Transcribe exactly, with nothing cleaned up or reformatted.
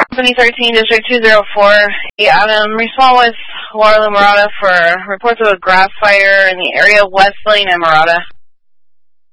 Company thirteen, District two oh four. Yeah, Adam, respond with Waterloo, Murata for reports of a grass fire in the area of West Lane and Murata.